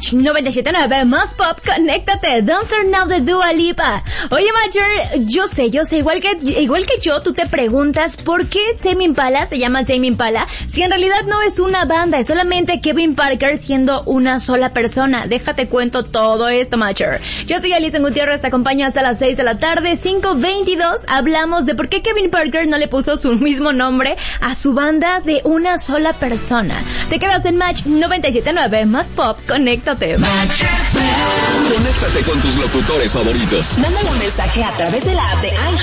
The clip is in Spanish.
Match 97.9, más pop, conéctate. Dancer Now de Dua Lipa. Oye, Matcher, yo sé, igual que yo, tú te preguntas por qué Tame Impala se llama Tame Impala, si en realidad no es una banda, es solamente Kevin Parker siendo una sola persona. Déjate cuento todo esto, Matcher. Yo soy Alison Gutiérrez, te acompaño hasta las 6 de la tarde, 5:22. Hablamos de por qué Kevin Parker no le puso su mismo nombre a su banda de una sola persona. Te quedas en Match 97.9, más pop, conéctate. Conéctate con tus locutores favoritos. Mándale un mensaje a través de la app de